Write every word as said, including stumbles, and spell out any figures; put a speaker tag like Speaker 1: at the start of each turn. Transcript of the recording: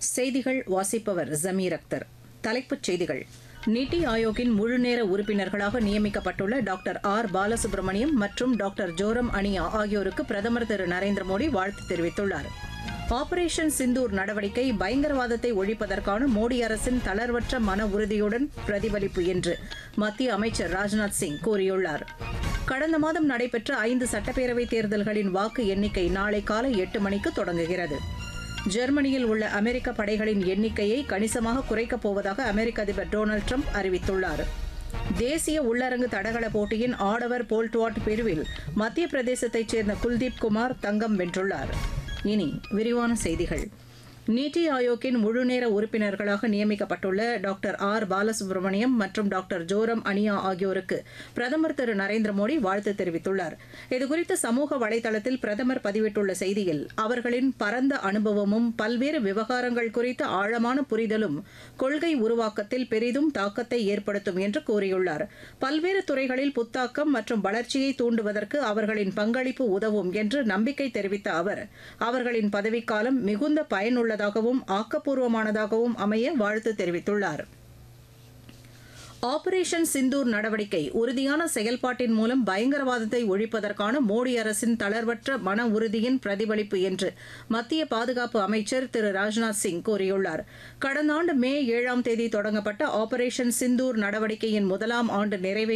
Speaker 1: செய்திகள் வாசிப்பவர் ஜமீர் அக்தர். தலைப்புச் செய்திகள். நித்தி ஆயோக்கின் முழுநேர உறுப்பினர்களாக நியமிக்கப்பட்டுள்ள டாக்டர் ஆர் பாலசுப்ரமணியம் மற்றும் டாக்டர் ஜோரம் அனியா ஆகியோருக்கு பிரதமர் திரு நரேந்திர மோடி வாழ்த்து தெரிவித்துள்ளார். ஆபரேஷன் சிந்தூர் நடவடிக்கை பயங்கரவாதத்தை ஒழிப்பதற்கான மோடி அரசின் தளர்வற்ற மன உறுதியுடன் பிரதிபலிப்பு என்று மத்திய அமைச்சர் ராஜ்நாத் சிங் கூறியுள்ளார். கடந்த மாதம் நடைபெற்ற ஐந்து சட்டப்பேரவைத் தேர்தல்களின் வாக்கு எண்ணிக்கை நாளை காலை எட்டு மணிக்கு தொடங்குகிறது. ஜெர்மனியில் உள்ள அமெரிக்க படைகளின் எண்ணிக்கையை கணிசமாக குறைக்கப் போவதாக அமெரிக்க அதிபர் டொனால்டு ட்ரம்ப் அறிவித்துள்ளார். தேசிய உள்ளரங்கு தடகள போட்டியின் ஆடவர் போல்ட்வாட் பிரிவில் மத்திய பிரதேசத்தைச் சேர்ந்த குல்தீப் குமார் தங்கம் வென்றுள்ளார். இனி விரிவான செய்திகள். நித்தி ஆயோக்கின் முழுநேர உறுப்பினர்களாக நியமிக்கப்பட்டுள்ள டாக்டர் ஆர் பாலசுப்ரமணியம் மற்றும் டாக்டர் ஜோரம் அனியா ஆகியோருக்கு பிரதமர் திரு நரேந்திர மோடி வாழ்த்து தெரிவித்துள்ளார். இதுகுறித்து சமூக வலைதளத்தில் பிரதமர் பதிவிட்டுள்ள செய்தியில், அவர்களின் பரந்த அனுபவமும் பல்வேறு விவகாரங்கள் குறித்த ஆழமான புரிதலும் கொள்கை உருவாக்கத்தில் பெரிதும் தாக்கத்தை ஏற்படுத்தும் என்று கூறியுள்ளார். பல்வேறு துறைகளில் புத்தாக்கம் மற்றும் வளர்ச்சியை தூண்டுவதற்கு அவர்களின் பங்களிப்பு உதவும் என்று நம்பிக்கை தெரிவித்த அவர், அவர்களின் பதவிக்காலம் மிகுந்த பயனுள்ள தாகவும் ஆக்கப்பூர்வமானதாகவும் அமைய வாழ்த்து தெரிவித்துள்ளார். ஆபரேஷன் சிந்தூர் நடவடிக்கை உறுதியான செயல்பாட்டின் மூலம் பயங்கரவாதத்தை ஒழிப்பதற்கான மோடி அரசின் தளர்வற்ற மன உறுதியின் பிரதிபலிப்பு என்று மத்திய பாதுகாப்பு அமைச்சர் திரு ராஜ்நாத் சிங் கூறியுள்ளார். கடந்த ஆண்டு மே ஏழாம் தேதி தொடங்கப்பட்ட ஆபரேஷன் சிந்தூர் நடவடிக்கையின் முதலாம் ஆண்டு நிறைவை